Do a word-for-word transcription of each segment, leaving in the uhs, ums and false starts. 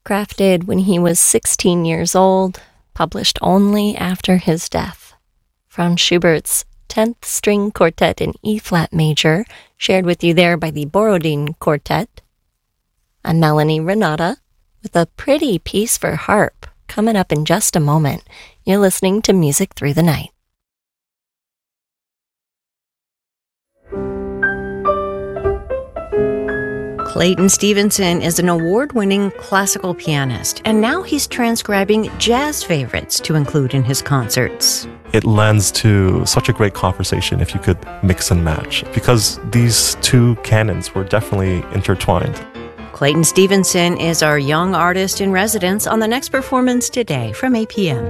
crafted when he was sixteen years old, published only after his death. Franz Schubert's tenth String Quartet in E-flat major, shared with you there by the Borodin Quartet. I'm Melanie Renata with a pretty piece for harp coming up in just a moment. You're listening to Music Through the Night. Clayton Stevenson is an award-winning classical pianist, and now he's transcribing jazz favorites to include in his concerts. It lends to such a great conversation if you could mix and match, because these two canons were definitely intertwined. Clayton Stevenson is our young artist in residence on the next performance today from eight p.m.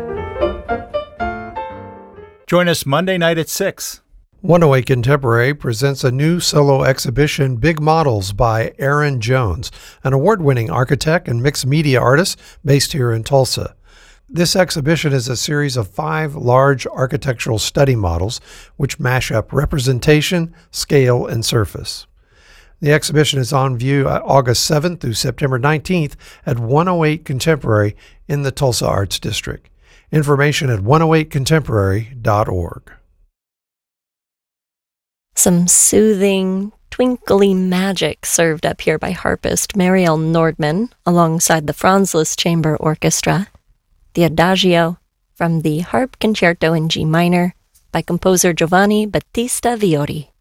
Join us Monday night at six. one oh eight Contemporary presents a new solo exhibition, Big Models, by Aaron Jones, an award-winning architect and mixed media artist based here in Tulsa. This exhibition is a series of five large architectural study models which mash up representation, scale, and surface. The exhibition is on view August seventh through September nineteenth at one oh eight Contemporary in the Tulsa Arts District. Information at one oh eight contemporary dot org. Some soothing, twinkly magic served up here by harpist Marielle Nordman alongside the Franz Liszt Chamber Orchestra. The Adagio from the Harp Concerto in G minor by composer Giovanni Battista Viori.